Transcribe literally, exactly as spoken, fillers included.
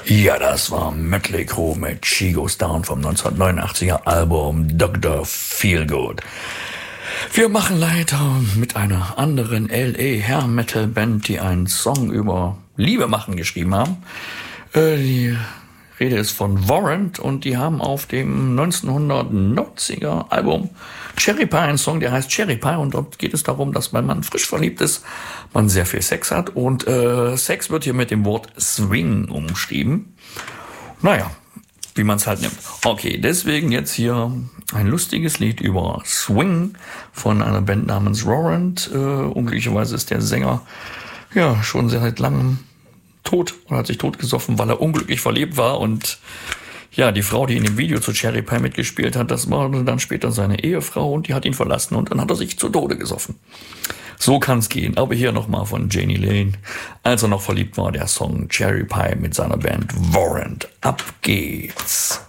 Ja, das war Mötley Crüe mit She Goes Down vom neunzehnhundertneunundachtziger Album Doktor Feelgood. Wir machen weiter mit einer anderen L A Hair Metal Band, die einen Song über Liebe machen geschrieben haben. Äh, die Rede ist von Warrant und die haben auf dem neunzehnhundertneunziger Album Cherry Pie einen Song, der heißt Cherry Pie, und dort geht es darum, dass wenn man frisch verliebt ist, man sehr viel Sex hat, und äh, Sex wird hier mit dem Wort Swing umschrieben. Naja, wie man es halt nimmt. Okay, deswegen jetzt hier ein lustiges Lied über Swing von einer Band namens Warrant. Äh, unglücklicherweise ist der Sänger ja schon seit langem tot und hat sich totgesoffen, weil er unglücklich verliebt war, und ja, die Frau, die in dem Video zu Cherry Pie mitgespielt hat, das war dann später seine Ehefrau, und die hat ihn verlassen, und dann hat er sich zu Tode gesoffen. So kann's gehen. Aber hier nochmal von Jani Lane, als er noch verliebt war, der Song Cherry Pie mit seiner Band Warrant. Ab geht's.